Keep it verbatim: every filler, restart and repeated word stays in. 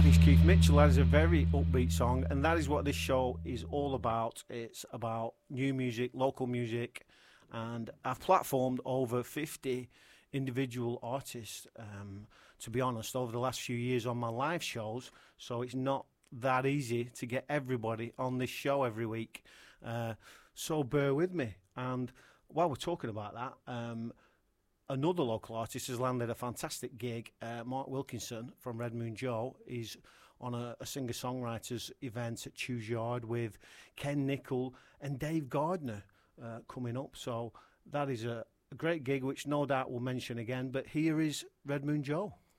is Keith Mitchell. That is a very upbeat song, and that is what this show is all about. It's about new music, local music, and I've platformed over fifty individual artists, um, to be honest, over the last few years on my live shows, so it's not that easy to get everybody on this show every week. Uh, so bear with me. And while we're talking about that, um, another local artist has landed a fantastic gig. Uh, Mark Wilkinson from Red Moon Joe is on a, a singer-songwriters event at Choose Yard with Ken Nickel and Dave Gardner uh, coming up. So that is a, a great gig, which no doubt we'll mention again. But here is Red Moon Joe.